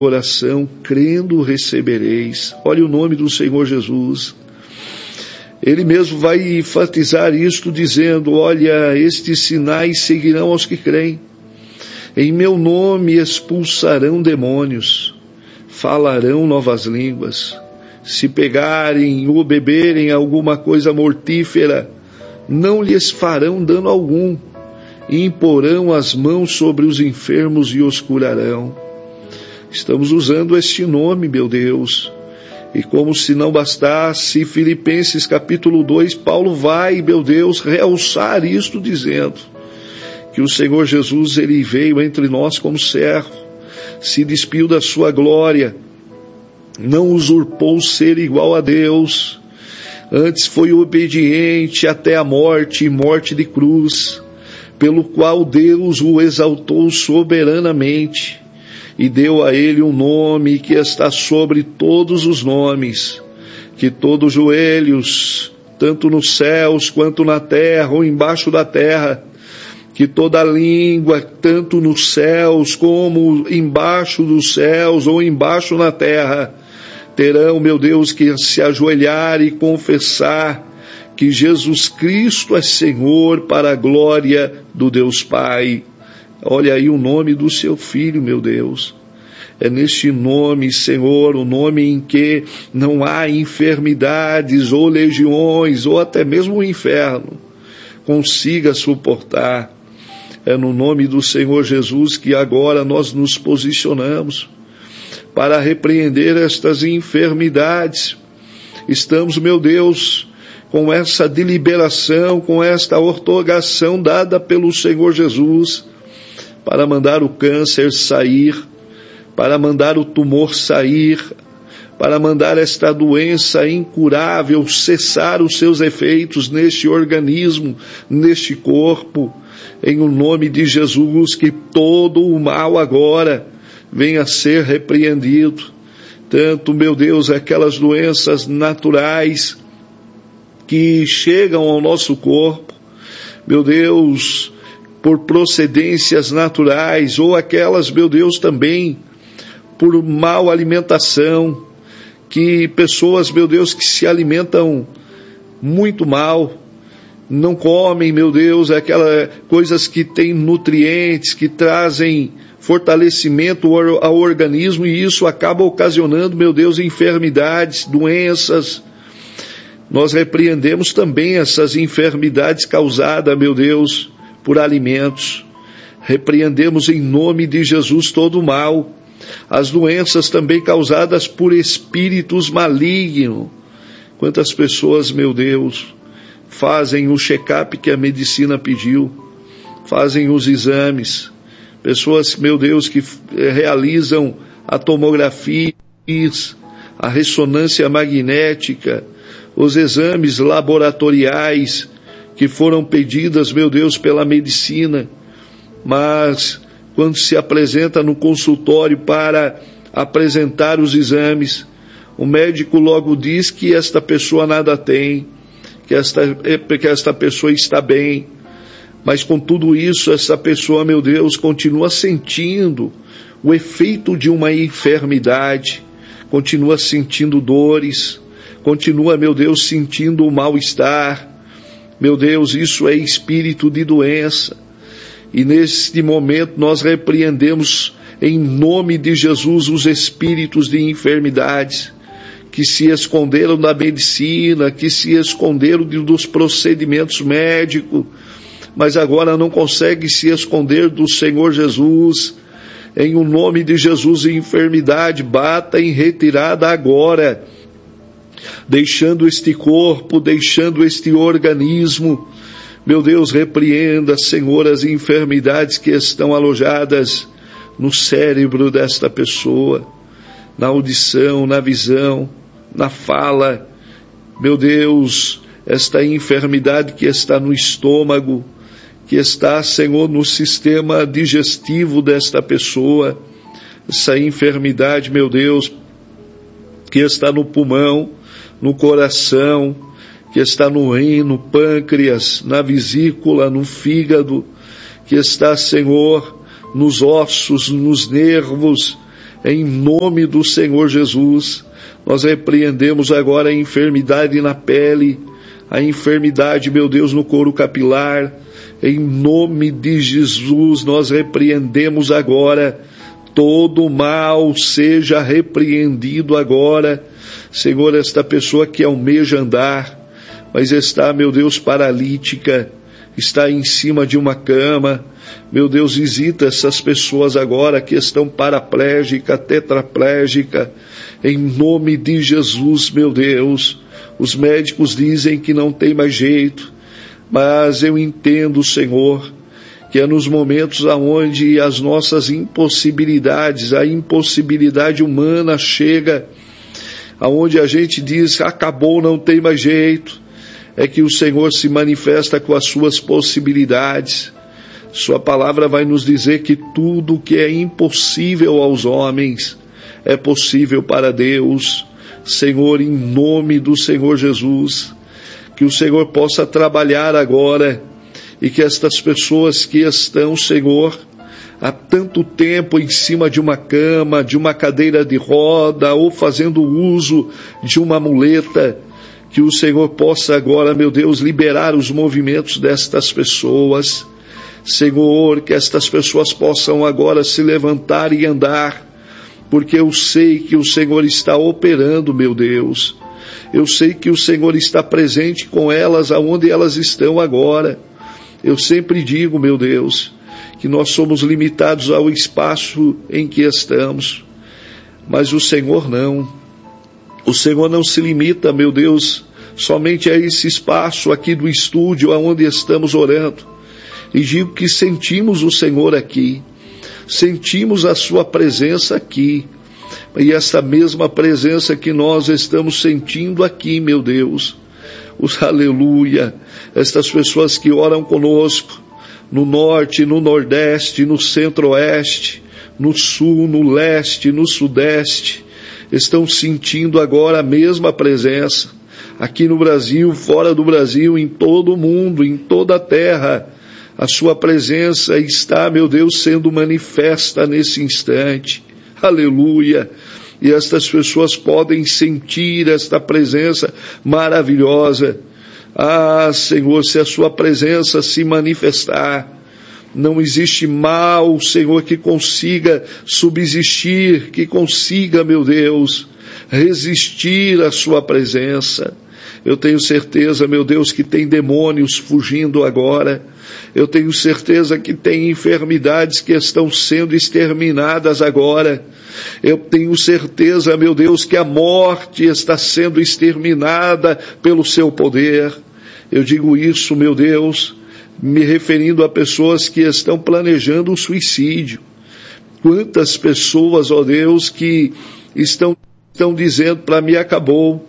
oração, crendo recebereis. Olha o nome do Senhor Jesus. Ele mesmo vai enfatizar isto dizendo, olha, estes sinais seguirão aos que creem. Em meu nome expulsarão demônios, falarão novas línguas. Se pegarem ou beberem alguma coisa mortífera, não lhes farão dano algum. E imporão as mãos sobre os enfermos e os curarão. Estamos usando este nome, meu Deus. E como se não bastasse, Filipenses capítulo 2, Paulo vai, meu Deus, realçar isto dizendo que o Senhor Jesus, ele veio entre nós como servo, se despiu da sua glória, não usurpou ser igual a Deus, antes foi obediente até a morte e morte de cruz, pelo qual Deus o exaltou soberanamente e deu a ele um nome que está sobre todos os nomes, que todos os joelhos, tanto nos céus quanto na terra ou embaixo da terra, que toda língua, tanto nos céus como embaixo dos céus ou embaixo na terra, terão, meu Deus, que se ajoelhar e confessar que Jesus Cristo é Senhor para a glória do Deus Pai. Olha aí o nome do seu Filho, meu Deus. É neste nome, Senhor, o nome em que não há enfermidades ou legiões ou até mesmo o inferno consiga suportar. É no nome do Senhor Jesus que agora nós nos posicionamos para repreender estas enfermidades. Estamos, meu Deus, com essa deliberação, com esta ortogação dada pelo Senhor Jesus, para mandar o câncer sair, para mandar o tumor sair, para mandar esta doença incurável cessar os seus efeitos neste organismo, neste corpo, em o nome de Jesus, que todo o mal agora venha a ser repreendido. Tanto, meu Deus, aquelas doenças naturais que chegam ao nosso corpo, meu Deus, por procedências naturais, ou aquelas, meu Deus, também por mal alimentação, que pessoas, meu Deus, que se alimentam muito mal, não comem, meu Deus, aquelas coisas que têm nutrientes, que trazem fortalecimento ao organismo, e isso acaba ocasionando, meu Deus, enfermidades, doenças. Nós repreendemos também essas enfermidades causadas, meu Deus, por alimentos. Repreendemos em nome de Jesus todo o mal. As doenças também causadas por espíritos malignos. Quantas pessoas, meu Deus, fazem o check-up que a medicina pediu, fazem os exames. Pessoas, meu Deus, que realizam a tomografia, a ressonância magnética, os exames laboratoriais que foram pedidas, meu Deus, pela medicina, mas quando se apresenta no consultório para apresentar os exames, o médico logo diz que esta pessoa nada tem, que esta pessoa está bem, mas com tudo isso, essa pessoa, meu Deus, continua sentindo o efeito de uma enfermidade, continua sentindo dores, continua, meu Deus, sentindo o mal-estar. Meu Deus, isso é espírito de doença. E neste momento nós repreendemos em nome de Jesus os espíritos de enfermidades que se esconderam da medicina, que se esconderam dos procedimentos médicos, mas agora não conseguem se esconder do Senhor Jesus. Em o nome de Jesus, a enfermidade bata em retirada agora, deixando este corpo, deixando este organismo. Meu Deus, repreenda, Senhor, as enfermidades que estão alojadas no cérebro desta pessoa, na audição, na visão, na fala. Meu Deus, esta enfermidade que está no estômago, que está, Senhor, no sistema digestivo desta pessoa, essa enfermidade, meu Deus, que está no pulmão, no coração, que está no rim, no pâncreas, na vesícula, no fígado, que está, Senhor, nos ossos, nos nervos, Em nome do Senhor Jesus, nós repreendemos agora a enfermidade na pele, a enfermidade, meu Deus, no couro capilar. Em nome de Jesus, nós repreendemos agora todo mal, seja repreendido agora. Senhor, esta pessoa que almeja andar, mas está, meu Deus, paralítica, está em cima de uma cama. Meu Deus, visita essas pessoas agora que estão paraplégica, tetraplégica, em nome de Jesus, meu Deus. Os médicos dizem que não tem mais jeito, mas eu entendo, Senhor, que é nos momentos onde as nossas impossibilidades, a impossibilidade humana chega, aonde a gente diz, acabou, não tem mais jeito, é que o Senhor se manifesta com as suas possibilidades. Sua palavra vai nos dizer que tudo que é impossível aos homens é possível para Deus. Senhor, em nome do Senhor Jesus, que o Senhor possa trabalhar agora e que estas pessoas que estão, Senhor, há tanto tempo em cima de uma cama, de uma cadeira de roda ou fazendo uso de uma muleta, que o Senhor possa agora, meu Deus, liberar os movimentos destas pessoas. Senhor, que estas pessoas possam agora se levantar e andar, porque eu sei que o Senhor está operando, meu Deus. Eu sei que o Senhor está presente com elas aonde elas estão agora. Eu sempre digo, meu Deus, que nós somos limitados ao espaço em que estamos, mas o Senhor não. O Senhor não se limita, meu Deus, somente a esse espaço aqui do estúdio aonde estamos orando. E digo que sentimos o Senhor aqui, sentimos a sua presença aqui, e essa mesma presença que nós estamos sentindo aqui, meu Deus, aleluia, estas pessoas que oram conosco, no norte, no nordeste, no centro-oeste, no sul, no leste, no sudeste, estão sentindo agora a mesma presença, aqui no Brasil, fora do Brasil, em todo o mundo, em toda a terra. A sua presença está, meu Deus, sendo manifesta nesse instante. Aleluia. E estas pessoas podem sentir esta presença maravilhosa. Ah, Senhor, se a sua presença se manifestar, não existe mal, Senhor, que consiga subsistir, que consiga, meu Deus, resistir à sua presença. Eu tenho certeza, meu Deus, que tem demônios fugindo agora. Eu tenho certeza que tem enfermidades que estão sendo exterminadas agora. Eu tenho certeza, meu Deus, que a morte está sendo exterminada pelo seu poder. Eu digo isso, meu Deus, me referindo a pessoas que estão planejando o suicídio. Quantas pessoas, ó Deus, que estão dizendo para mim, acabou,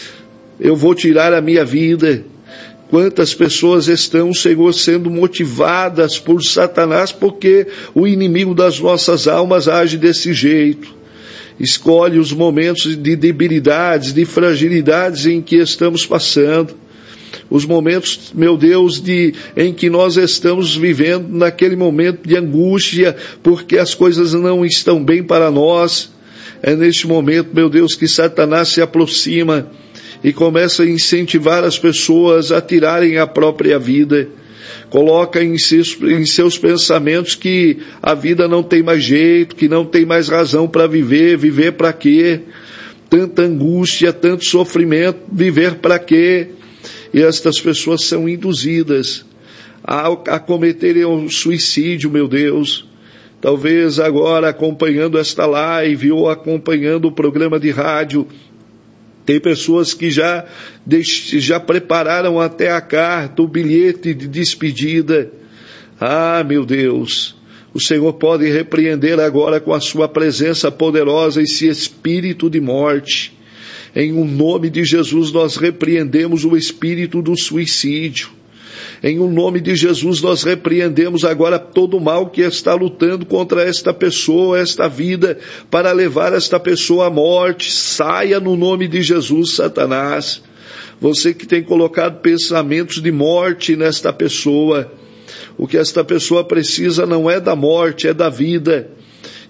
eu vou tirar a minha vida. Quantas pessoas estão, Senhor, sendo motivadas por Satanás, porque o inimigo das nossas almas age desse jeito. Escolhe os momentos de debilidades, de fragilidades em que estamos passando. Os momentos, meu Deus, em que nós estamos vivendo naquele momento de angústia, porque as coisas não estão bem para nós. É neste momento, meu Deus, que Satanás se aproxima e começa a incentivar as pessoas a tirarem a própria vida. Coloca em seus pensamentos que a vida não tem mais jeito, que não tem mais razão para viver. Viver para quê? Tanta angústia, tanto sofrimento, viver para quê? E estas pessoas são induzidas a cometerem um suicídio, meu Deus. Talvez agora acompanhando esta live ou acompanhando o programa de rádio, tem pessoas que já prepararam até a carta, o bilhete de despedida. Ah, meu Deus, o Senhor pode repreender agora com a sua presença poderosa esse espírito de morte. Em o nome de Jesus nós repreendemos o espírito do suicídio. Em o nome de Jesus nós repreendemos agora todo o mal que está lutando contra esta pessoa, esta vida, para levar esta pessoa à morte. Saia no nome de Jesus, Satanás. Você que tem colocado pensamentos de morte nesta pessoa. O que esta pessoa precisa não é da morte, é da vida.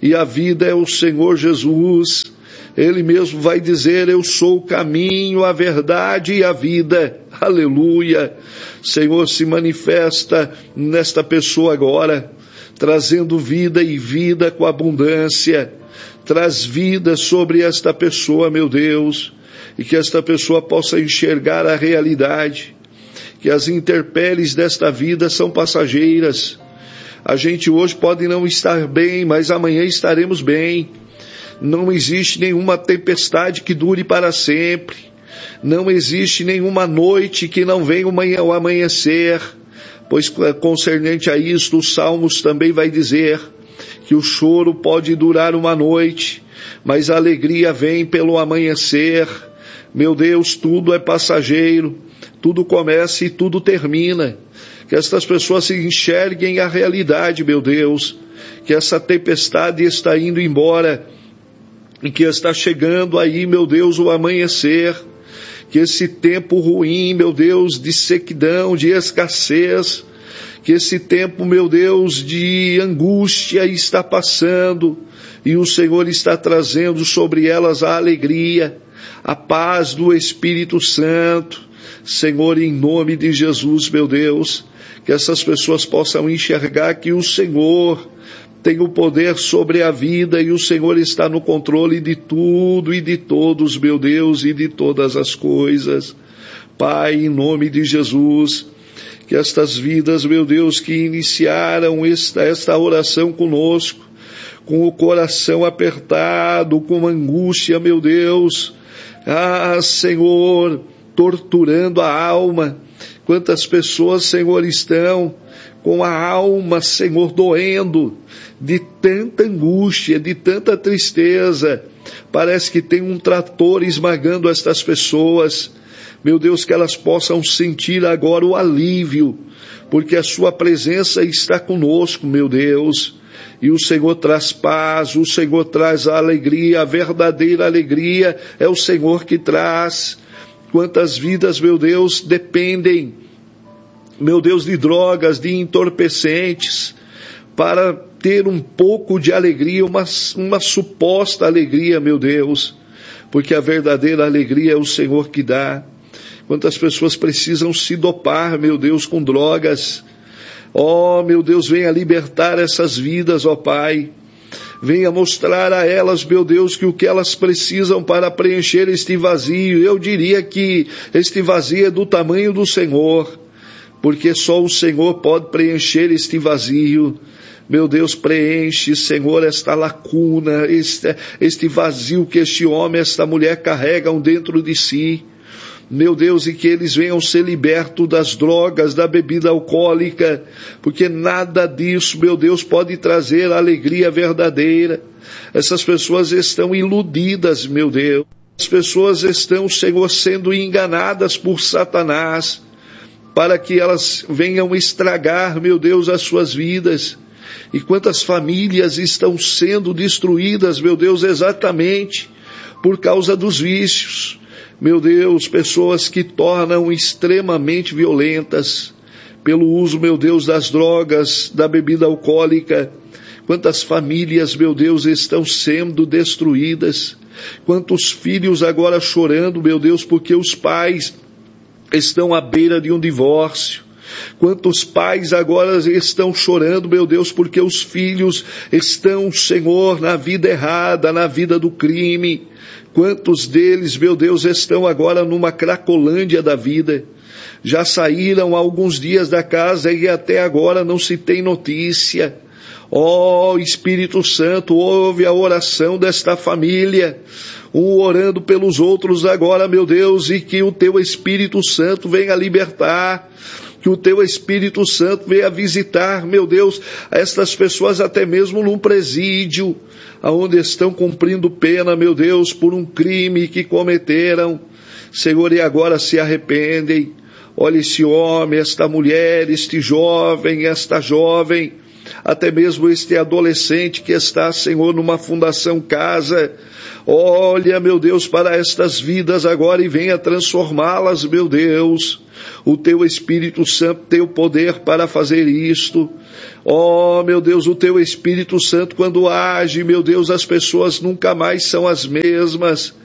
e a vida é o Senhor Jesus. Ele mesmo vai dizer: eu sou o caminho, a verdade e a vida. Aleluia. Senhor, se manifesta nesta pessoa agora, trazendo vida e vida com abundância. Traz vida sobre esta pessoa, meu Deus, e que esta pessoa possa enxergar a realidade, que as intempéries desta vida são passageiras. A gente hoje pode não estar bem, mas amanhã estaremos bem. Não existe nenhuma tempestade que dure para sempre. Não existe nenhuma noite que não venha o amanhecer. Pois concernente a isto, os Salmos também vai dizer que o choro pode durar uma noite, mas a alegria vem pelo amanhecer. Meu Deus, tudo é passageiro, tudo começa e tudo termina. Que estas pessoas se enxerguem a realidade, meu Deus, que essa tempestade está indo embora, e que está chegando aí, meu Deus, o amanhecer, que esse tempo ruim, meu Deus, de sequidão, de escassez, que esse tempo, meu Deus, de angústia está passando, e o Senhor está trazendo sobre elas a alegria, a paz do Espírito Santo. Senhor, em nome de Jesus, meu Deus, que essas pessoas possam enxergar que o Senhor tem o poder sobre a vida e o Senhor está no controle de tudo e de todos, meu Deus, e de todas as coisas. Pai, em nome de Jesus, que estas vidas, meu Deus, que iniciaram esta oração conosco, com o coração apertado, com angústia, meu Deus, Senhor, torturando a alma. Quantas pessoas, Senhor, estão com a alma, Senhor, doendo, de tanta angústia, de tanta tristeza. Parece que tem um trator esmagando estas pessoas. Meu Deus, que elas possam sentir agora o alívio, porque a sua presença está conosco, meu Deus. E o Senhor traz paz, o Senhor traz a alegria, a verdadeira alegria é o Senhor que traz. Quantas vidas, meu Deus, dependem, meu Deus, de drogas, de entorpecentes, para ter um pouco de alegria, uma suposta alegria, meu Deus, porque a verdadeira alegria é o Senhor que dá. Quantas pessoas precisam se dopar, meu Deus, com drogas. Meu Deus, venha libertar essas vidas, Pai. Venha mostrar a elas, meu Deus, que o que elas precisam para preencher este vazio, eu diria que este vazio é do tamanho do Senhor, porque só o Senhor pode preencher este vazio. Meu Deus, preenche, Senhor, esta lacuna, este vazio que este homem, esta mulher carregam dentro de si. Meu Deus, e que eles venham ser libertos das drogas, da bebida alcoólica, porque nada disso, meu Deus, pode trazer a alegria verdadeira. Essas pessoas estão iludidas, meu Deus. As pessoas estão, Senhor, sendo enganadas por Satanás, para que elas venham estragar, meu Deus, as suas vidas. E quantas famílias estão sendo destruídas, meu Deus, exatamente por causa dos vícios. Meu Deus, pessoas que tornam extremamente violentas pelo uso, meu Deus, das drogas, da bebida alcoólica. Quantas famílias, meu Deus, estão sendo destruídas. Quantos filhos agora chorando, meu Deus, porque os pais estão à beira de um divórcio. Quantos pais agora estão chorando, meu Deus, porque os filhos estão, Senhor, na vida errada, na vida do crime. Quantos deles, meu Deus, estão agora numa cracolândia da vida? Já saíram há alguns dias da casa e até agora não se tem notícia. Espírito Santo, ouve a oração desta família, um orando pelos outros agora, meu Deus, e que o teu Espírito Santo venha libertar, que o teu Espírito Santo venha visitar, meu Deus, estas pessoas até mesmo num presídio, aonde estão cumprindo pena, meu Deus, por um crime que cometeram, Senhor, e agora se arrependem. Olha esse homem, esta mulher, este jovem, esta jovem, até mesmo este adolescente que está, Senhor, numa fundação casa. Olha, meu Deus, para estas vidas agora e venha transformá-las, meu Deus. O Teu Espírito Santo tem o poder para fazer isto. Oh, meu Deus, o Teu Espírito Santo, quando age, meu Deus, as pessoas nunca mais são as mesmas.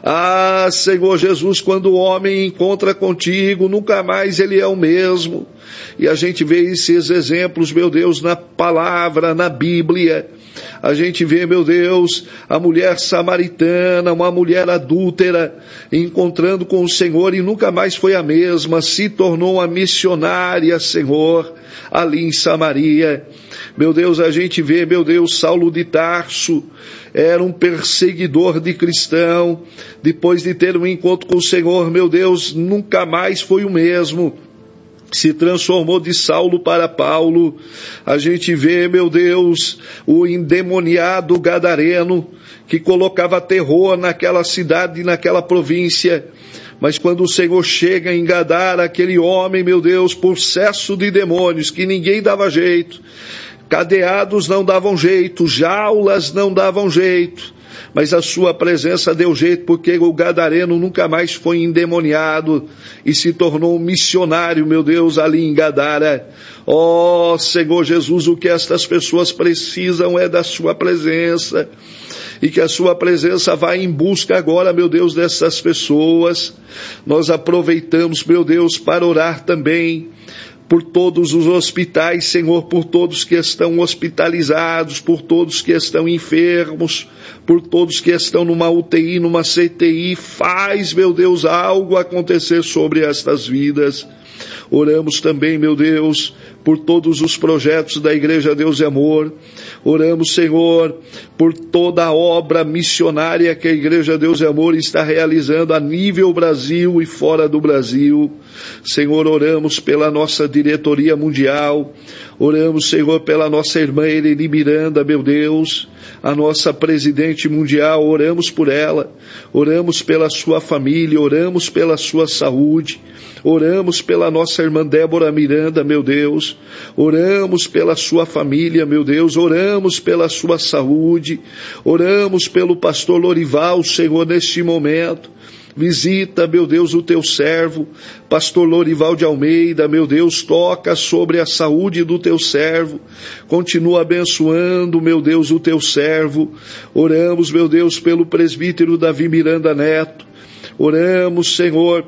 Ah, Senhor Jesus, quando o homem encontra contigo, nunca mais ele é o mesmo. E a gente vê esses exemplos, meu Deus, na palavra, na Bíblia. A gente vê, meu Deus, a mulher samaritana, uma mulher adúltera, encontrando com o Senhor e nunca mais foi a mesma, se tornou uma missionária, Senhor, ali em Samaria. Meu Deus, a gente vê, meu Deus, Saulo de Tarso, era um perseguidor de cristão, depois de ter um encontro com o Senhor, meu Deus, nunca mais foi o mesmo. Se transformou de Saulo para Paulo. A gente vê, meu Deus, o endemoniado gadareno que colocava terror naquela cidade e naquela província. Mas quando o Senhor chega em Gadara, aquele homem, meu Deus, possesso de demônios, que ninguém dava jeito, cadeados não davam jeito, jaulas não davam jeito, mas a sua presença deu jeito, porque o gadareno nunca mais foi endemoniado e se tornou um missionário, meu Deus, ali em Gadara. Oh, Senhor Jesus, o que estas pessoas precisam é da sua presença, e que a sua presença vá em busca agora, meu Deus, dessas pessoas. Nós aproveitamos, meu Deus, para orar também por todos os hospitais, Senhor, por todos que estão hospitalizados, por todos que estão enfermos, por todos que estão numa UTI, numa CTI. Faz, meu Deus, algo acontecer sobre estas vidas. Oramos também, meu Deus, por todos os projetos da Igreja Deus e Amor. Oramos, Senhor, por toda a obra missionária que a Igreja Deus e Amor está realizando a nível Brasil e fora do Brasil. Senhor, oramos pela nossa diretoria mundial. Oramos, Senhor, pela nossa irmã Eleni Miranda, meu Deus, a nossa presidente mundial. Oramos por ela. Oramos pela sua família. Oramos pela sua saúde. Oramos pela nossa irmã Débora Miranda, meu Deus. Oramos pela sua família, meu Deus. Oramos pela sua saúde. Oramos pelo pastor Lorival, Senhor, neste momento. Visita, meu Deus, o teu servo, pastor Lorival de Almeida, meu Deus, toca sobre a saúde do teu servo, continua abençoando, meu Deus, o teu servo. Oramos, meu Deus, pelo presbítero Davi Miranda Neto. Oramos, Senhor,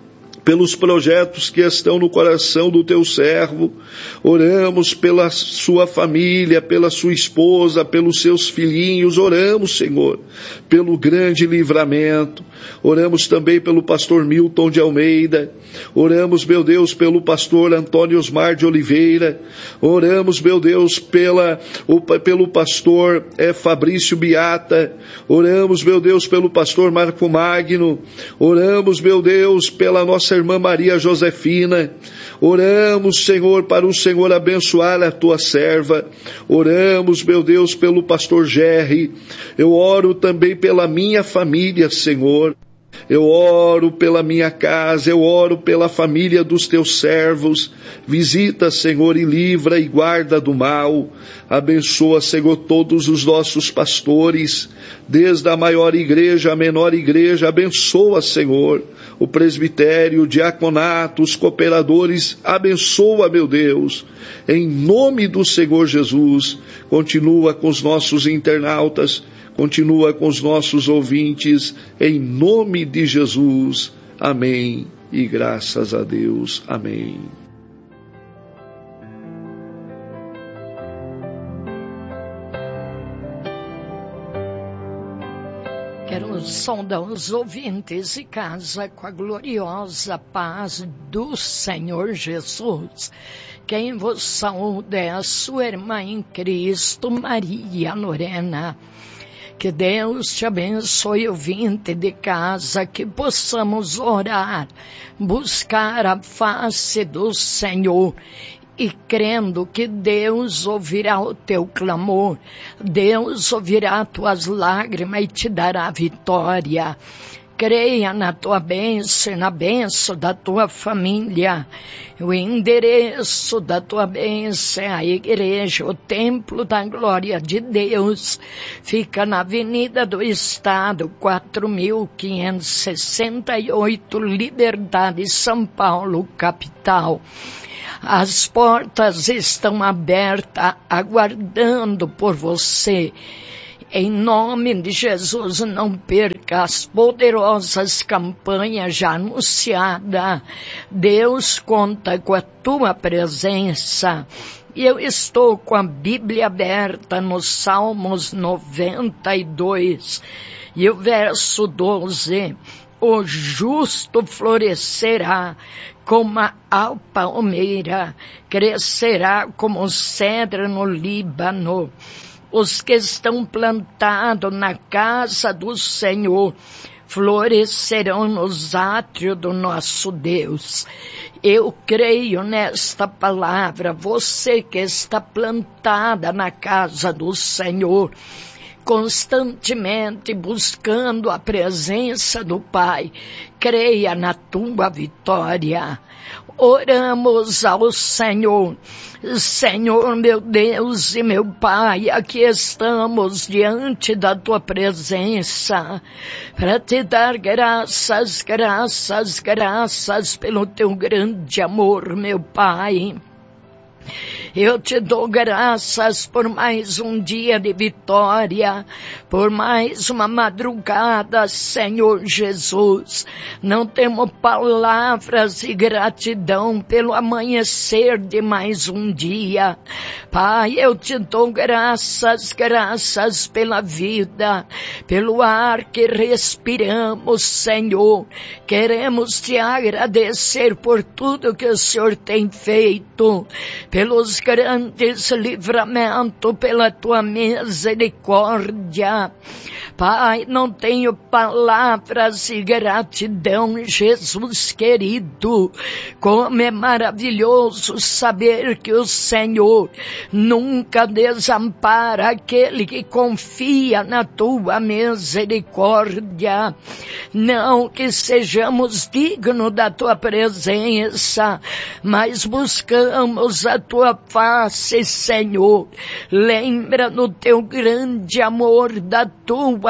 pelos projetos que estão no coração do teu servo. Oramos pela sua família, pela sua esposa, pelos seus filhinhos. Oramos, Senhor, pelo grande livramento. Oramos também pelo pastor Milton de Almeida. Oramos, meu Deus, pelo pastor Antônio Osmar de Oliveira. Oramos, meu Deus, pelo pastor Fabrício Biata. Oramos, meu Deus, pelo pastor Marco Magno. Oramos, meu Deus, pela nossa irmã Maria Josefina. Oramos, Senhor, para o Senhor abençoar a tua serva. Oramos, meu Deus, pelo pastor Gerry. Eu oro também pela minha família, Senhor. Eu oro pela minha casa, eu oro pela família dos teus servos. Visita, Senhor, e livra e guarda do mal. Abençoa, Senhor, todos os nossos pastores, desde a maior igreja à menor igreja. Abençoa, Senhor, o presbitério, o diaconato, os cooperadores. Abençoa, meu Deus, em nome do Senhor Jesus. Continua com os nossos internautas, continua com os nossos ouvintes, em nome de Jesus. Amém. E graças a Deus. Amém. Quero saudar os ouvintes de casa com a gloriosa paz do Senhor Jesus. Quem vos saúda é a sua irmã em Cristo, Maria Lorena. Que Deus te abençoe, ouvinte de casa, que possamos orar, buscar a face do Senhor e crendo que Deus ouvirá o teu clamor, Deus ouvirá tuas lágrimas e te dará vitória. creia na tua bênção e na bênção da tua família. O endereço da tua bênção é a igreja, o templo da glória de Deus. Fica na Avenida do Estado, 4568, Liberdade, São Paulo, capital. As portas estão abertas, aguardando por você. Em nome de Jesus, não perca as poderosas campanhas já anunciadas. Deus conta com a tua presença. E eu estou com a Bíblia aberta no Salmos 92. E o verso 12. O justo florescerá como a palmeira, crescerá como cedro no Líbano. Os que estão plantados na casa do Senhor florescerão nos átrios do nosso Deus. Eu creio nesta palavra. Você que está plantada na casa do Senhor, constantemente buscando a presença do Pai, creia na tua vitória. Oramos ao Senhor. Senhor, meu Deus e meu Pai, aqui estamos diante da tua presença para te dar graças, graças, graças pelo teu grande amor, meu Pai. Eu te dou graças por mais um dia de vitória, por mais uma madrugada, Senhor Jesus. Não temos palavras de gratidão pelo amanhecer de mais um dia. Pai, eu te dou graças, graças pela vida, pelo ar que respiramos, Senhor. Queremos te agradecer por tudo que o Senhor tem feito, pelos grandes livramentos, pela tua misericórdia. Pai, não tenho palavras de gratidão, Jesus querido. Como é maravilhoso saber que o Senhor nunca desampara aquele que confia na tua misericórdia. Não que sejamos dignos da tua presença, mas buscamos a tua face, Senhor. Lembra no teu grande amor, da tua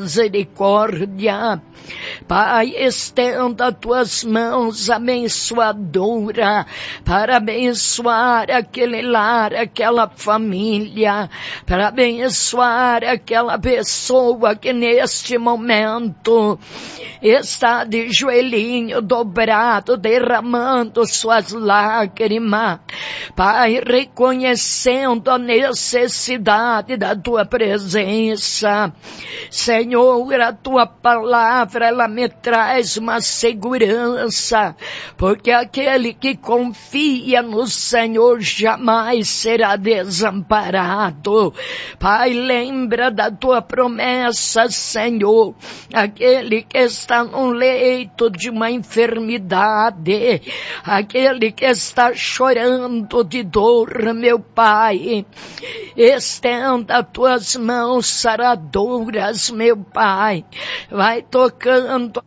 misericórdia. Pai, estenda tuas mãos abençoadoras para abençoar aquele lar, aquela família, para abençoar aquela pessoa que neste momento está de joelhinho dobrado, derramando suas lágrimas. Pai, reconhecendo a necessidade da tua presença. Senhor, a tua palavra, ela me traz uma segurança, porque aquele que confia no Senhor jamais será desamparado. Pai, lembra da tua promessa, Senhor, aquele que está no leito de uma enfermidade, aquele que está chorando de dor, meu Pai, estenda tuas mãos saradoras, meu Pai, vai tocando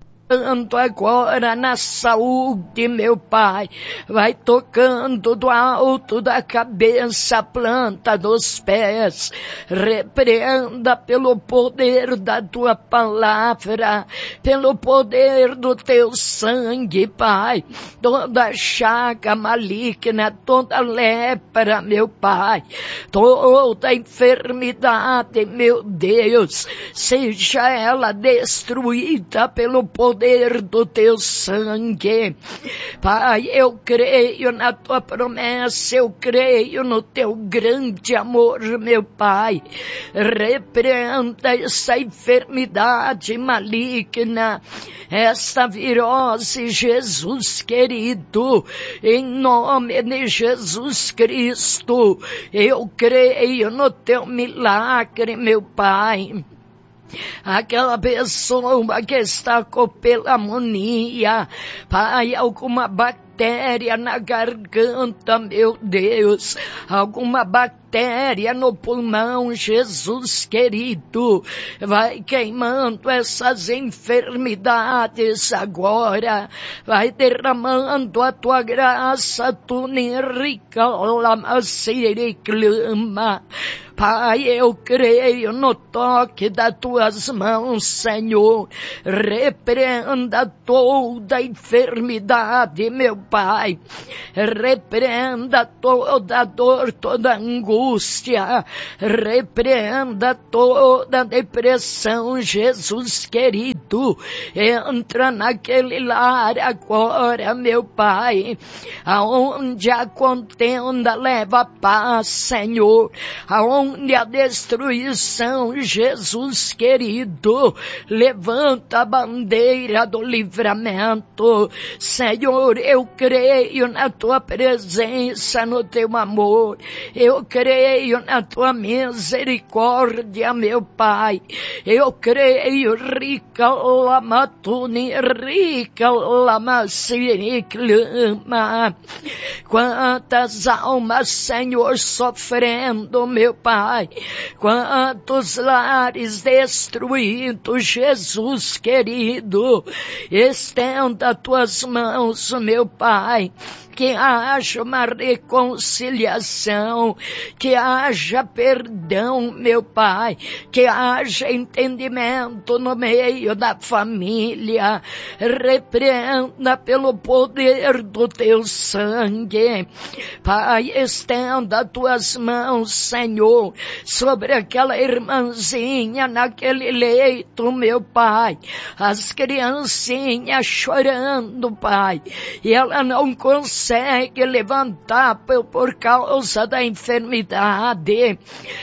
agora na saúde, meu Pai, vai tocando do alto da cabeça à planta dos pés. Repreenda pelo poder da tua palavra, pelo poder do teu sangue, Pai, toda chaga maligna, toda lepra, meu Pai, toda enfermidade, meu Deus, seja ela destruída pelo poder do teu sangue. Pai, eu creio na tua promessa, eu creio no teu grande amor, meu Pai. Repreenda essa enfermidade maligna, esta virose, Jesus querido, em nome de Jesus Cristo. Eu creio no teu milagre, meu Pai. Aquela pessoa que está com pneumonia, Pai, alguma bactéria bactéria na garganta, meu Deus, alguma bactéria no pulmão, Jesus querido, vai queimando essas enfermidades agora, vai derramando a tua graça, tu nerica lama siriclama. Pai, eu creio no toque das tuas mãos, Senhor. Repreenda toda enfermidade, meu Pai. Repreenda toda dor, toda angústia. Repreenda toda depressão, Jesus querido. Entra naquele lar agora, meu Pai. Aonde a contenda leva paz, Senhor. Aonde a destruição, Jesus querido, levanta a bandeira do livramento. Senhor, eu creio na tua presença, no teu amor. Eu creio na tua misericórdia, meu Pai. Eu creio, rica lamatuni, rica lamasiriclama. Quantas almas, Senhor, sofrendo, meu Pai. Quantos lares destruídos, Jesus querido, estenda tuas mãos, meu Pai. Que haja uma reconciliação, que haja perdão, meu Pai, que haja entendimento no meio da família. Repreenda pelo poder do teu sangue. Pai, estenda tuas mãos, Senhor, sobre aquela irmãzinha naquele leito, meu Pai. As criancinhas chorando, Pai, e ela não consegue levantar por causa da enfermidade.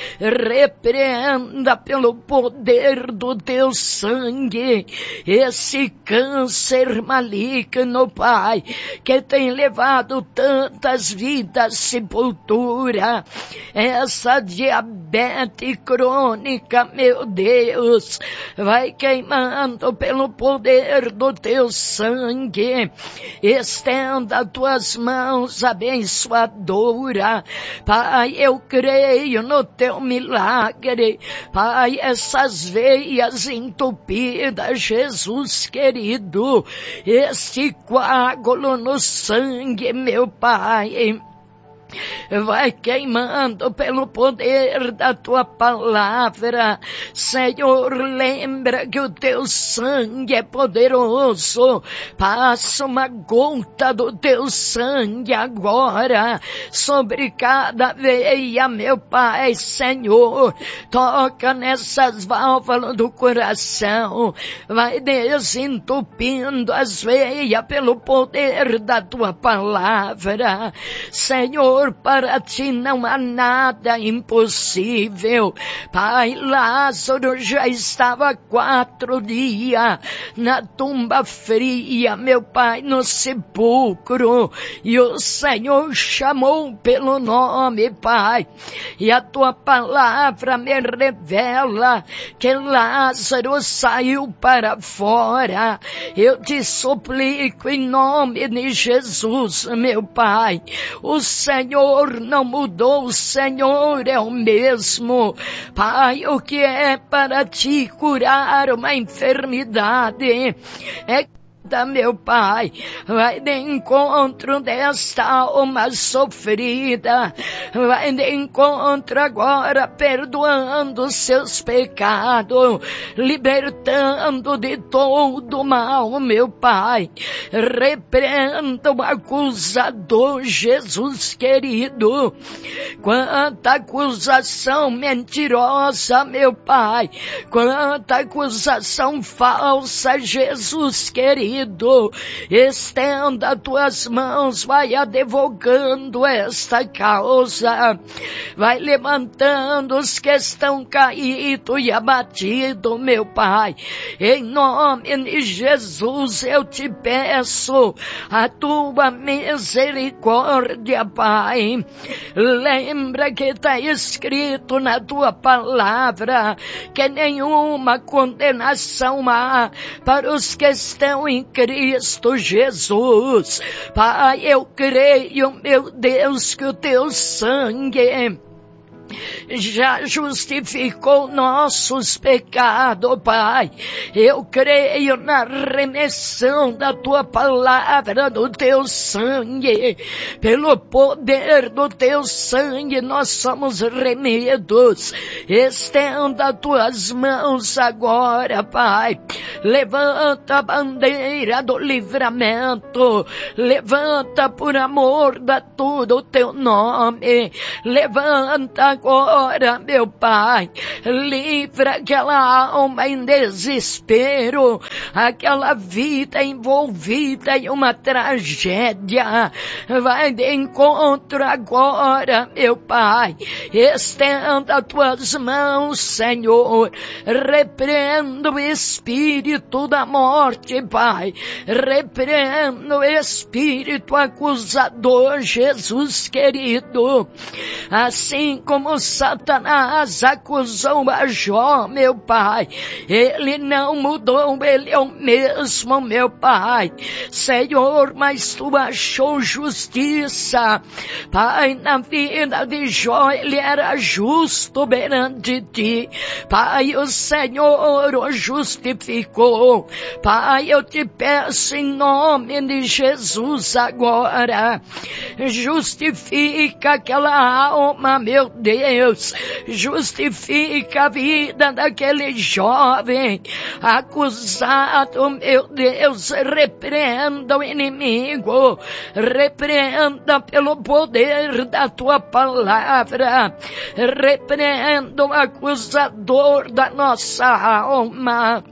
Repreenda pelo poder do teu sangue esse câncer maligno, Pai, que tem levado tantas vidas à sepultura. Essa diabetes crônica, meu Deus, vai queimando pelo poder do teu sangue. Estenda tuas mãos abençoadora. Pai, eu creio no teu milagre. Pai, essas veias entupidas, Jesus querido, este coágulo no sangue, meu Pai, vai queimando pelo poder da tua palavra. Senhor, lembra que o teu sangue é poderoso. Passa uma gota do teu sangue agora sobre cada veia, meu Pai. Senhor, toca nessas válvulas do coração, vai desentupindo as veias pelo poder da tua palavra. Senhor, para ti não há nada impossível. Pai, Lázaro já estava 4 dias na tumba fria, meu Pai, no sepulcro, e o Senhor chamou pelo nome, Pai, e a tua palavra me revela que Lázaro saiu para fora. Eu te suplico em nome de Jesus, meu Pai, o Senhor não mudou, o Senhor é o mesmo. Pai, o que é para ti curar uma enfermidade é meu Pai, vai de encontro desta alma sofrida, vai de encontro agora, perdoando seus pecados, libertando de todo mal, meu Pai. Repreenda o acusador, Jesus querido. Quanta acusação mentirosa, meu Pai, quanta acusação falsa, Jesus querido. Estenda tuas mãos, vai advogando esta causa, vai levantando os que estão caídos e abatidos, meu Pai. Em nome de Jesus eu te peço a tua misericórdia, Pai. Lembra que está escrito na tua palavra que nenhuma condenação há para os que estão em Cristo Jesus. Pai, eu creio, meu Deus, que o teu sangue já justificou nossos pecados, Pai. Eu creio na remissão da tua palavra, do teu sangue. Pelo poder do teu sangue nós somos remidos. Estenda tuas mãos agora, Pai. Levanta a bandeira do livramento. Levanta por amor da tudo o teu nome. Levanta agora, meu Pai, livra aquela alma em desespero, aquela vida envolvida em uma tragédia. Vai de encontro agora, meu Pai. Estenda tuas mãos, Senhor. Repreenda o espírito da morte, Pai. Repreenda o espírito acusador, Jesus querido. Assim como Satanás acusou a Jó, meu Pai, ele não mudou, ele é o mesmo, meu Pai. Senhor, mas tu achou justiça, Pai, na vida de Jó. Ele era justo perante ti, Pai. O Senhor o justificou, Pai. Eu te peço em nome de Jesus agora, justifica aquela alma, meu Deus. Justifica a vida daquele jovem acusado, meu Deus. Repreenda o inimigo, repreenda pelo poder da tua palavra, repreenda o acusador da nossa alma.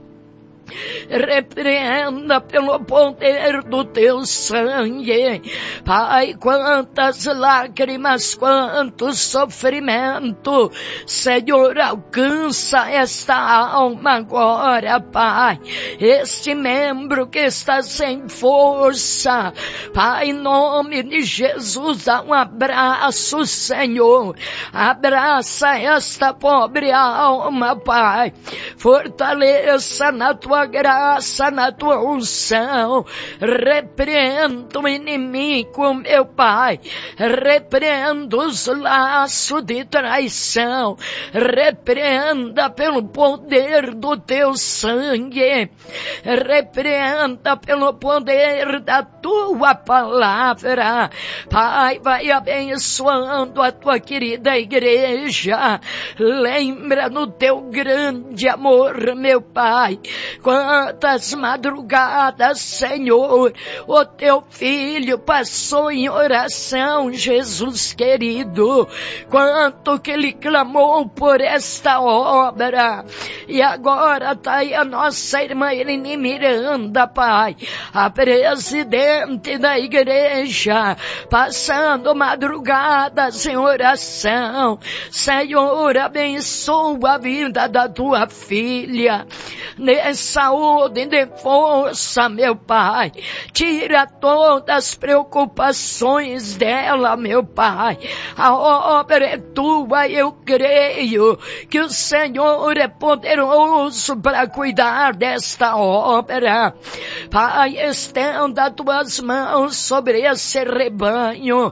Repreenda pelo poder do teu sangue, Pai. Quantas lágrimas, quanto sofrimento, Senhor, alcança esta alma agora, Pai. Este membro que está sem força, Pai, em nome de Jesus, dá um abraço, Senhor. Abraça esta pobre alma, Pai. Fortaleça na tua graça, na tua unção. Repreenda o inimigo, meu Pai. Repreenda os laços de traição. Repreenda pelo poder do teu sangue. Repreenda pelo poder da tua palavra. Pai, vai abençoando a tua querida igreja. Lembra no teu grande amor, meu Pai. Quantas madrugadas, Senhor, o teu filho passou em oração, Jesus querido. Quanto que ele clamou por esta obra. E agora está aí a nossa irmã Irene Miranda, Pai, a presidente da igreja, passando madrugadas em oração. Senhor, abençoa a vida da tua filha. Dê saúde, dê força, meu Pai. Tira todas as preocupações dela, meu Pai. A obra é tua, eu creio que o Senhor é poderoso para cuidar desta obra. Pai, estenda tuas mãos sobre esse rebanho.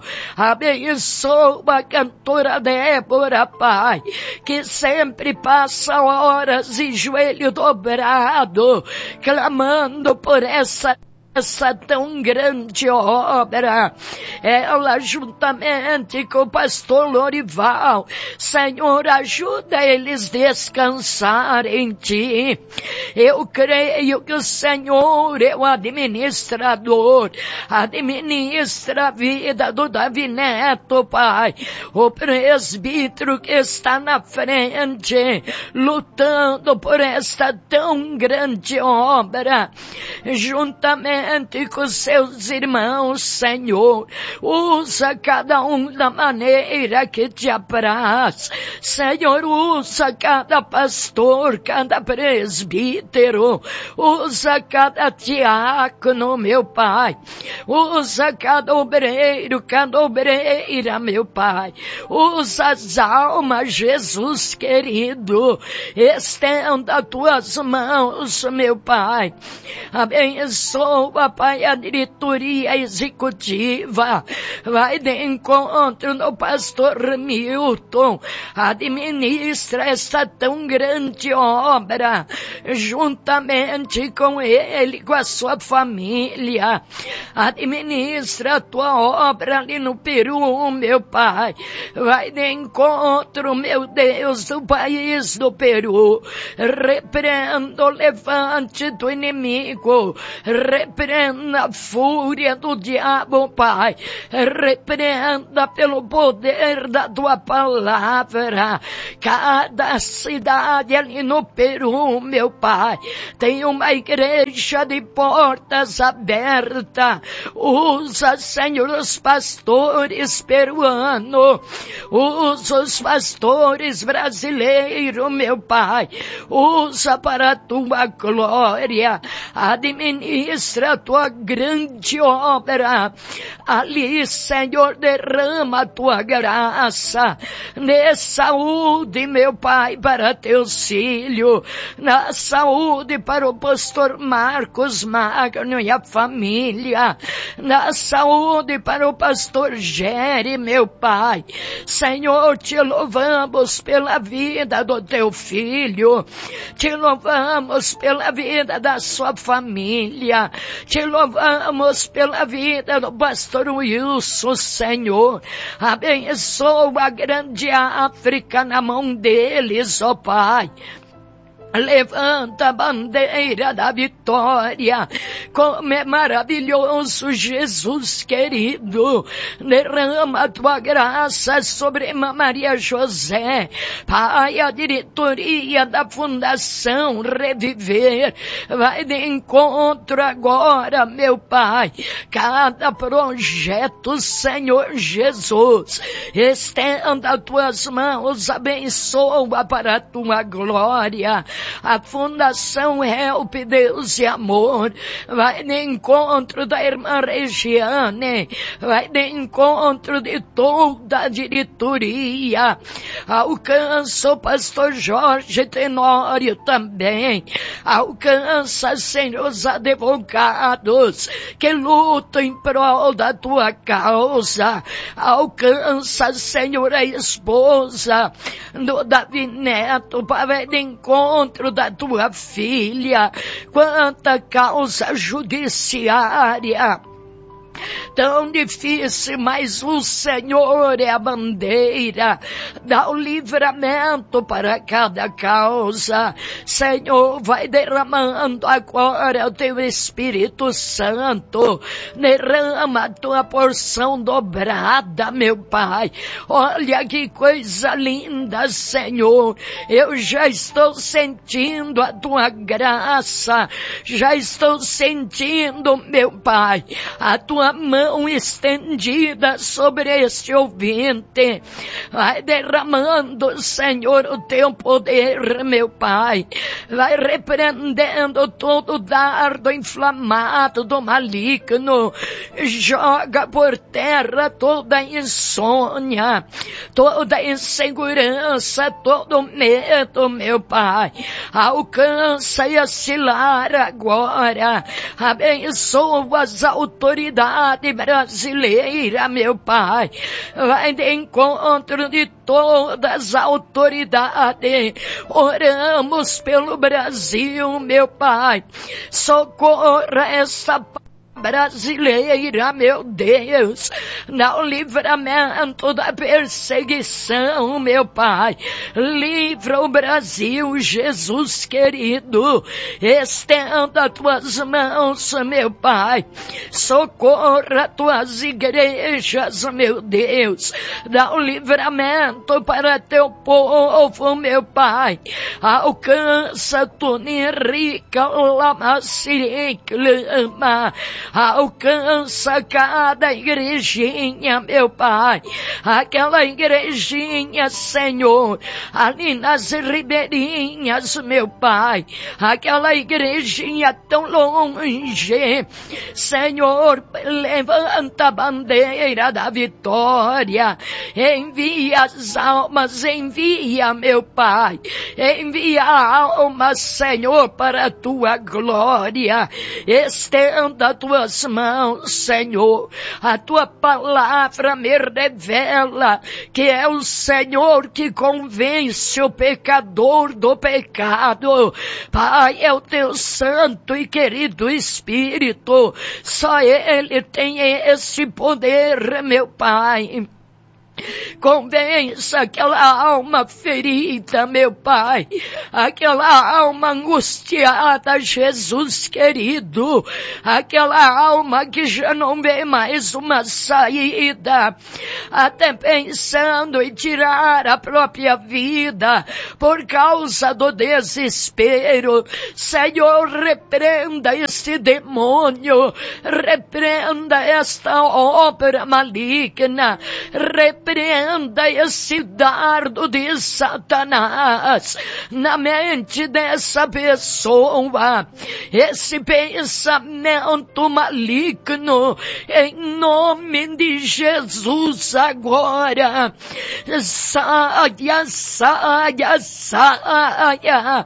Abençoa a cantora Débora, Pai, que sempre passa horas e joelho dobrado, clamando por essa tão grande obra. Ela juntamente com o pastor Lorival, Senhor, ajuda eles a descansar em ti. Eu creio que o Senhor é o administrador, administra a vida do Davi Neto, Pai, o presbítero que está na frente, lutando por esta tão grande obra, juntamente juntamente com seus irmãos, Senhor. Usa cada um da maneira que te apraz. Senhor, usa cada pastor, cada presbítero. Usa cada diácono, meu Pai. Usa cada obreiro, cada obreira, meu Pai. Usa as almas, Jesus querido. Estenda tuas mãos, meu Pai. Abençoa, Pai, a diretoria executiva. Vai de encontro no pastor Milton. Administra essa tão grande obra. Juntamente com ele, com a sua família. Administra a tua obra ali no Peru, meu Pai. Vai de encontro, meu Deus, do país do Peru. Repreenda o levante do inimigo. Repreenda a fúria do diabo, Pai. Repreenda pelo poder da tua palavra. Cada cidade ali no Peru, meu Pai, tem uma igreja de portas abertas. Usa, Senhor, os pastores peruanos. Usa os pastores brasileiros, meu Pai. Usa para a tua glória. Administra a tua grande obra. Ali, Senhor, derrama a tua graça. Dê saúde, meu Pai, para teus filhos. Na saúde para o pastor Marcos Magno e a família. Na saúde para o pastor Gere, meu Pai. Senhor, te louvamos pela vida do teu filho. Te louvamos pela vida da sua família. Te louvamos pela vida do pastor Wilson, Senhor. Abençoa a grande África na mão deles, ó Pai. Levanta a bandeira da vitória. Como é maravilhoso, Jesus querido. Derrama a tua graça sobre Maria José. Pai, a diretoria da Fundação Reviver vai de encontro agora, meu Pai. Cada projeto, Senhor Jesus, estenda as tuas mãos, abençoa para a tua glória. A Fundação Help Deus e Amor vai de encontro da irmã Regiane, vai de encontro de toda a diretoria. Alcança o pastor Jorge Tenório também. Alcança, Senhor, os advogados que lutam em prol da tua causa. Alcança, Senhor, a esposa do Davi Neto, vai de encontro da tua filha. Quanta causa judiciária tão difícil, mas o Senhor é a bandeira, dá o livramento para cada causa. Senhor, vai derramando agora o teu Espírito Santo, derrama a tua porção dobrada, meu Pai. Olha que coisa linda, Senhor, eu já estou sentindo a tua graça, já estou sentindo, meu Pai, a tua mão estendida sobre este ouvinte. Vai derramando, Senhor, o teu poder, meu Pai. Vai repreendendo todo dardo inflamado do maligno. Joga por terra toda insônia, toda insegurança, todo medo, meu Pai. Alcança e assilara agora. Abençoa as autoridades brasileira, meu Pai. Vai de encontro de todas as autoridades. Oramos pelo Brasil, meu Pai. Socorra essa brasileira, meu Deus, dá o livramento da perseguição, meu Pai, livra o Brasil, Jesus querido, estenda tuas mãos, meu Pai, socorra tuas igrejas, meu Deus, dá o livramento para teu povo, meu Pai, alcança tu rica lama clama, alcança cada igrejinha, meu Pai, aquela igrejinha, Senhor, ali nas ribeirinhas, meu Pai, aquela igrejinha tão longe, Senhor, levanta a bandeira da vitória, envia as almas, envia, meu Pai, envia almas, Senhor, para a tua glória, estenda tuas mãos, Senhor, a tua palavra me revela que é o Senhor que convence o pecador do pecado, Pai, é o teu santo e querido Espírito, só Ele tem esse poder, meu Pai. Convença aquela alma ferida, meu Pai, aquela alma angustiada, Jesus querido, aquela alma que já não vê mais uma saída, até pensando em tirar a própria vida por causa do desespero. Senhor, repreenda esse demônio, repreenda esta obra maligna, repreenda esse dardo de Satanás na mente dessa pessoa, esse pensamento maligno, em nome de Jesus agora, saia, saia, saia,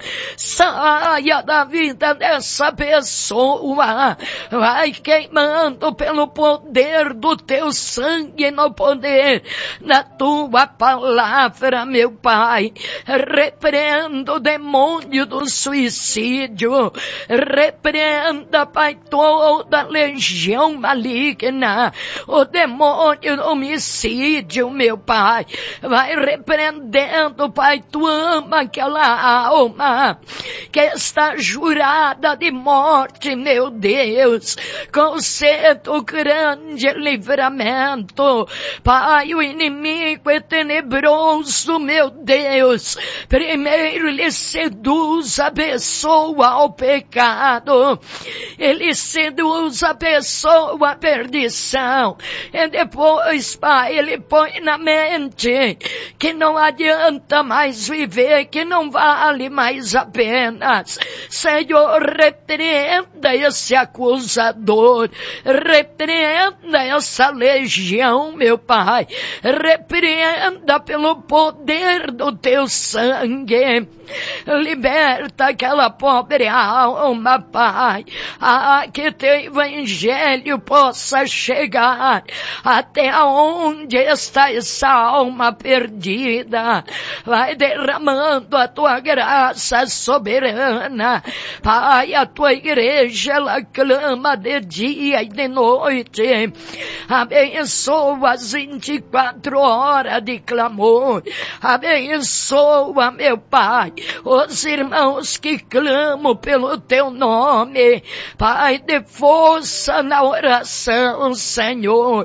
saia da vida dessa pessoa, vai queimando pelo poder do teu sangue, no poder na tua palavra, meu Pai. Repreenda o demônio do suicídio, repreenda, Pai, toda a legião maligna, o demônio do homicídio, meu Pai. Vai repreendendo, Pai, tu ama aquela alma que está jurada de morte, meu Deus, conceda o grande livramento, Pai. O inimigo é tenebroso, meu Deus. Primeiro ele seduz a pessoa ao pecado, ele seduz a pessoa à perdição, e depois, Pai, ele põe na mente que não adianta mais viver, que não vale mais a pena. Senhor, repreenda esse acusador, repreenda essa legião, meu Pai, repreenda pelo poder do teu sangue, liberta aquela pobre alma, Pai, que teu evangelho possa chegar até onde está essa alma perdida. Vai derramando a tua graça soberana, Pai. A tua igreja, ela clama de dia e de noite, abençoa as 24 horas de clamor, abençoa, meu Pai, os irmãos que clamam pelo teu nome, Pai, dê força na oração, Senhor,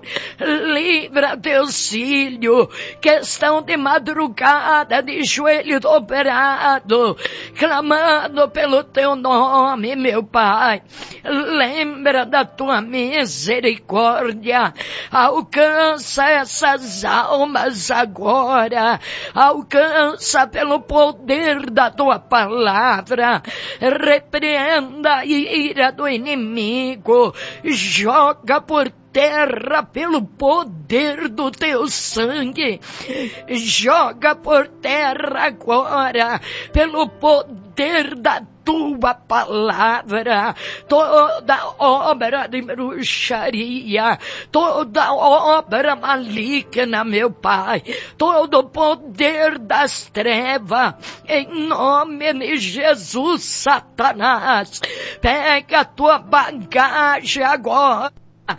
livra teus filhos que estão de madrugada, de joelho dobrado, clamando pelo teu nome, meu Pai. Lembra da tua misericórdia, alcança essas almas agora, alcança pelo poder da tua palavra, repreenda a ira do inimigo, joga por terra pelo poder do teu sangue, joga por terra agora pelo poder poder da tua palavra, toda obra de bruxaria, toda obra maligna, meu Pai, todo o poder das trevas, em nome de Jesus, Satanás, pega a tua bagagem agora.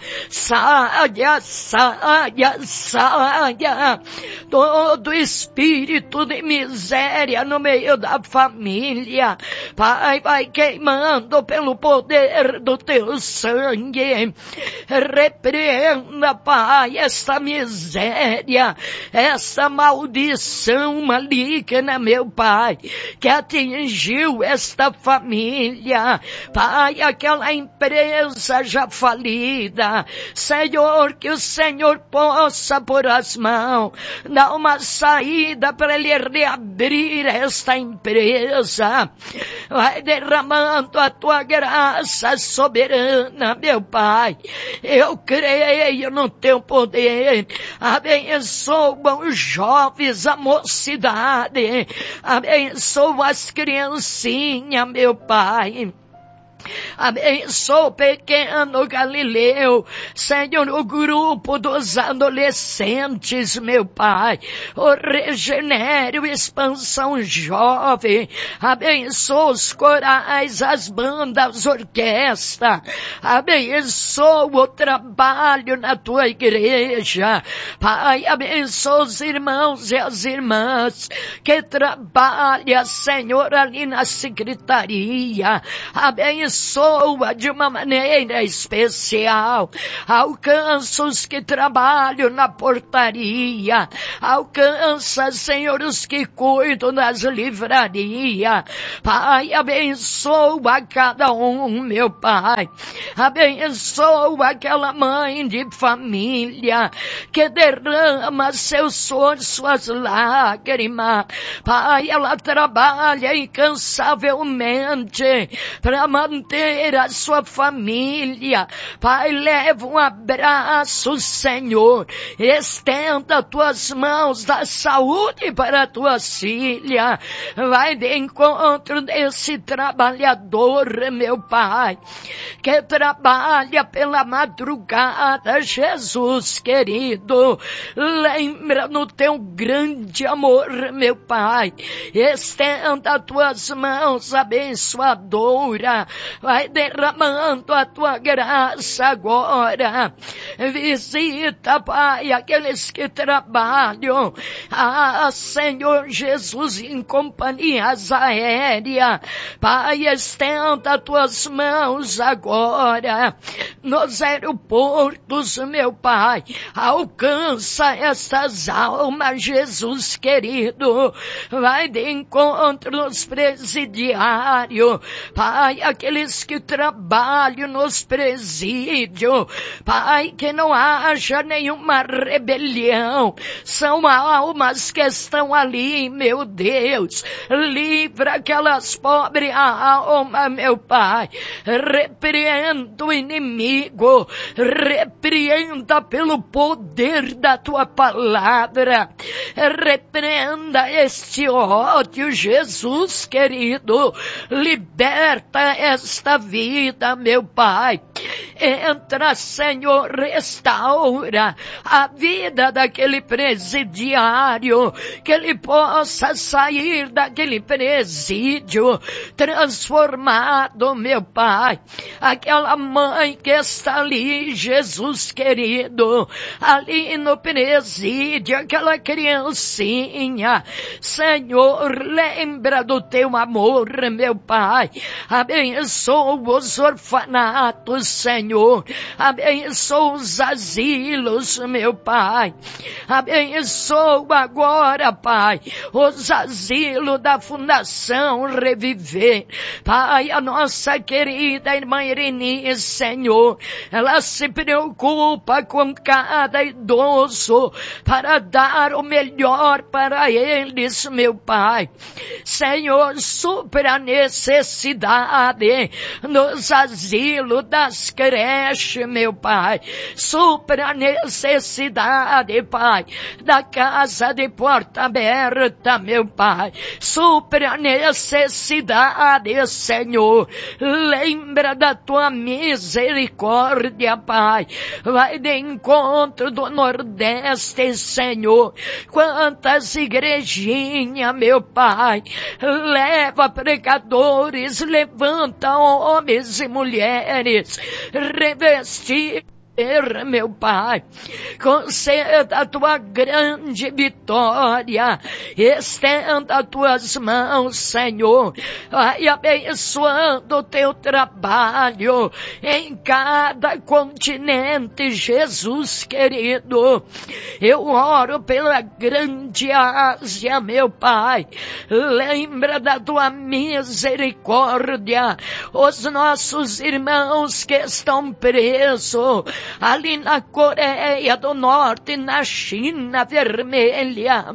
Saia, saia, saia, todo espírito de miséria no meio da família, Pai, vai queimando pelo poder do teu sangue, repreenda, Pai, esta miséria, essa maldição maligna, meu Pai, que atingiu esta família, Pai, aquela empresa já falida, Senhor, que o Senhor possa pôr as mãos, dar uma saída para Ele reabrir esta empresa. Vai derramando a tua graça soberana, meu Pai. Eu creio no teu poder. Abençoa os jovens, a mocidade. Abençoa as criancinhas, meu Pai. Abençoa o pequeno Galileu, Senhor, o grupo dos adolescentes, meu Pai, o Regenere, o Expansão Jovem, abençoa os corais, as bandas, orquestra, abençoa o trabalho na tua igreja, Pai, abençoa os irmãos e as irmãs que trabalham, Senhor, ali na secretaria, abençoa de uma maneira especial, alcança os que trabalham na portaria, alcança, Senhor, os que cuidam das livrarias, Pai, abençoa cada um, meu Pai, abençoa aquela mãe de família, que derrama seu sonho, suas lágrimas, Pai, ela trabalha incansavelmente, para manter a sua família, Pai, leva um abraço, Senhor, estenda tuas mãos da saúde para a tua filha, vai de encontro desse trabalhador, meu Pai, que trabalha pela madrugada, Jesus querido, lembra no teu grande amor, meu Pai, estenda tuas mãos abençoadora, vai derramando a tua graça agora. Visita, Pai, aqueles que trabalham, Senhor Jesus, em companhias aéreas. Pai, estenda tuas mãos agora nos aeroportos, meu Pai. Alcança estas almas, Jesus querido. Vai de encontro nos presidiários, Pai, aqueles que trabalham nos presídios, Pai, que não haja nenhuma rebelião, são almas que estão ali, meu Deus, livra aquelas pobres almas, meu Pai, repreenda o inimigo, repreenda pelo poder da tua palavra, repreenda este ódio, Jesus querido, liberta esta vida, meu Pai. Entra, Senhor, restaura a vida daquele presidiário, que ele possa sair daquele presídio transformado, meu Pai. Aquela mãe que está ali, Jesus querido, ali no presídio, aquela criancinha, Senhor, lembra do teu amor, meu Pai. Abençoa os orfanatos, Senhor. Abençoa os asilos, meu Pai. Abençoa agora, Pai, os asilos da Fundação Reviver. Pai, a nossa querida irmã Irene, Senhor, ela se preocupa com cada idoso para dar o melhor para eles, meu Pai. Senhor, supra a necessidade nos asilos das crianças, creche, meu Pai. Supra a necessidade, Pai, da casa de porta aberta, meu Pai. Supra a necessidade, Senhor. Lembra da tua misericórdia, Pai. Vai de encontro do Nordeste, Senhor. Quantas igrejinhas, meu Pai. Leva pregadores, levanta homens e mulheres, revestir, meu Pai, conceda a tua grande vitória, estenda as tuas mãos, Senhor, vai abençoando o teu trabalho em cada continente, Jesus querido. Eu oro pela grande Ásia, meu Pai, lembra da tua misericórdia, os nossos irmãos que estão presos ali na Coreia do Norte, na China vermelha,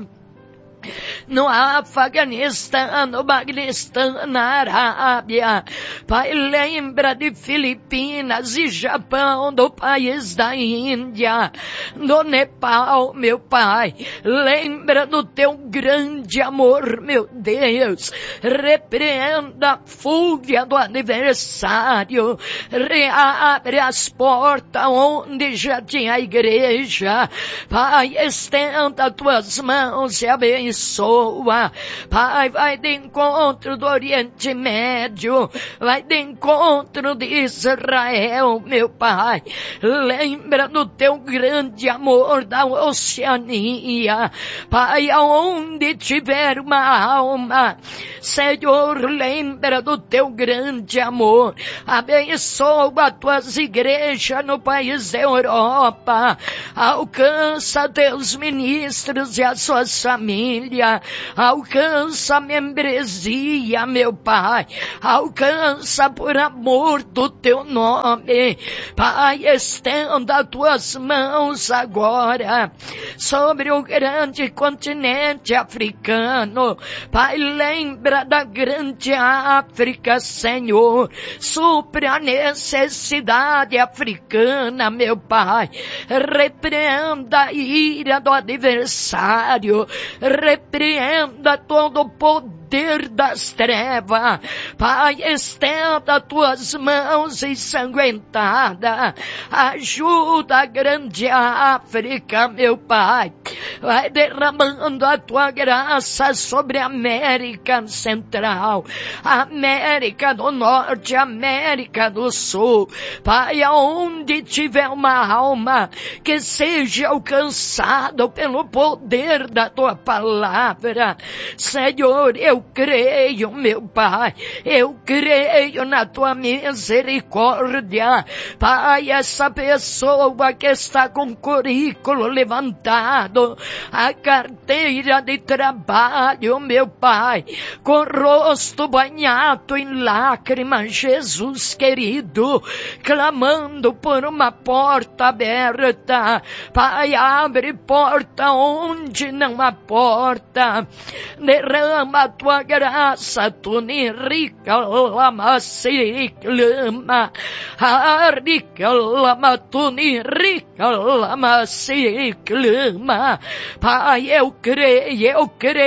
no Afeganistão, no Paquistão, na Arábia. Pai, lembra de Filipinas e Japão, do país da Índia, do Nepal, meu Pai. Lembra do teu grande amor, meu Deus. Repreenda a fúria do adversário. Reabre as portas onde já tinha a igreja. Pai, estenda as tuas mãos e abençoa. Pai, vai de encontro do Oriente Médio, vai de encontro de Israel, meu Pai. Lembra do teu grande amor da Oceania, Pai, aonde tiver uma alma, Senhor, lembra do teu grande amor. Abençoa as tuas igrejas no país da Europa, alcança teus ministros e as suas famílias, alcança a membresia, meu Pai, alcança por amor do teu nome. Pai, estenda as tuas mãos agora sobre o grande continente africano. Pai, lembra da grande África, Senhor, supra a necessidade africana, meu Pai. Repreenda a ira do adversário, repreenda todo o poder das trevas. Pai, estenda tuas mãos ensanguentadas, ajuda a grande África, meu Pai. Vai derramando a tua graça sobre a América Central, América do Norte, América do Sul. Pai, aonde tiver uma alma que seja alcançado pelo poder da tua palavra, Senhor, eu creio, meu Pai, eu creio na tua misericórdia. Pai, essa pessoa que está com currículo levantado, a carteira de trabalho, meu Pai, com o rosto banhado em lágrimas, Jesus querido, clamando por uma porta aberta. Pai, abre porta onde não há porta, derrama a tua graça, tu nem rica lama se clama, rica lama, tu nem rica lama se clama. Pai, eu creio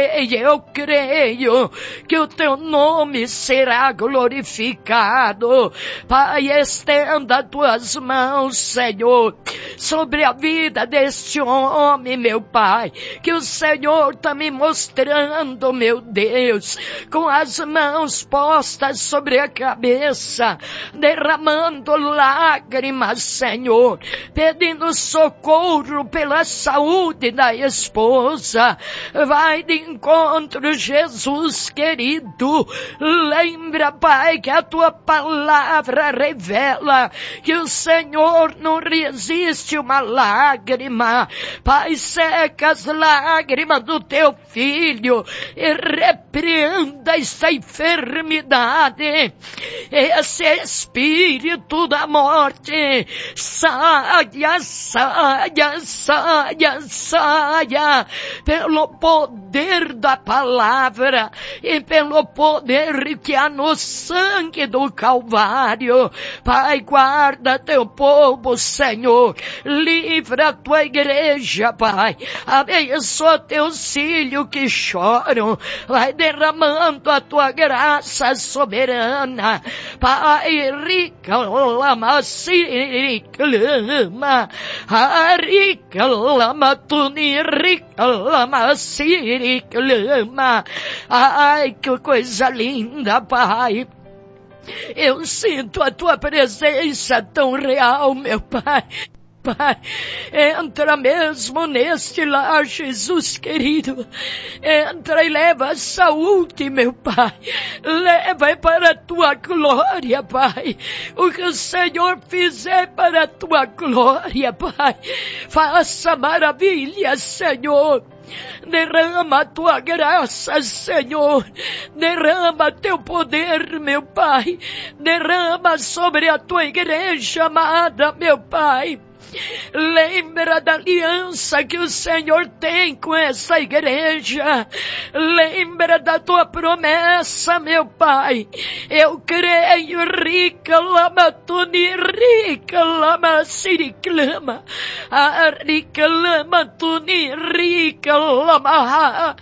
que o teu nome será glorificado. Pai, estenda tuas mãos, Senhor, sobre a vida deste homem, meu Pai, que o Senhor está me mostrando, meu Deus, com as mãos postas sobre a cabeça, derramando lágrimas, Senhor, pedindo socorro pela saúde da esposa. Vai de encontro, Jesus querido. Lembra, Pai, que a tua palavra revela que o Senhor não resiste uma lágrima. Pai, seca as lágrimas do teu filho e repreenda esta enfermidade, esse espírito espírito da morte, saia, saia, saia, saia, pelo poder da palavra e pelo poder que há no sangue do Calvário. Pai, guarda teu povo, Senhor, livra a tua igreja, Pai, abençoa teus filhos que choram, vai derramando a tua graça soberana, Pai, reclama, reclama, reclama, tu me reclama, reclama. Ai, que coisa linda, Pai. Eu sinto a tua presença tão real, meu Pai. Pai, entra mesmo neste lar, Jesus querido. Entra e leva a saúde, meu Pai. Leva para a tua glória, Pai. O que o Senhor fizer para a tua glória, Pai. Faça maravilha, Senhor. Derrama a tua graça, Senhor. Derrama teu poder, meu Pai. Derrama sobre a tua igreja amada, meu Pai. Lembra da aliança que o Senhor tem com essa igreja. Lembra da tua promessa, meu Pai. Eu creio, rica lama tuni, rica lama siriclama, rica lama tuni, rica lama,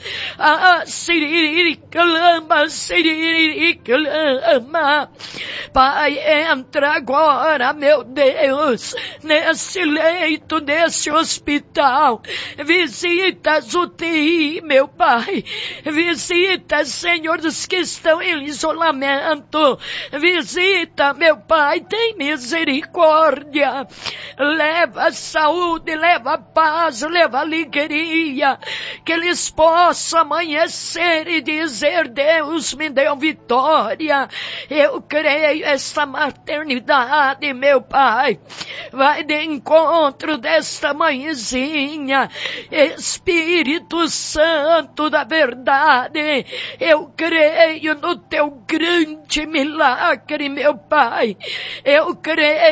sirica lama, sirica lama. Pai, entra agora, meu Deus, nesse leito, nesse hospital. Visita as UTI, meu Pai. Visita, Senhor, os que estão em isolamento. Visita, meu Pai, tem misericórdia. Leva saúde, leva paz, leva alegria. Que eles possam amanhecer e dizer: Deus me deu vitória. Eu creio essa maternidade, meu Pai. Vai de encontro desta mãezinha. Espírito Santo da verdade, eu creio no teu grande milagre, meu Pai. Eu creio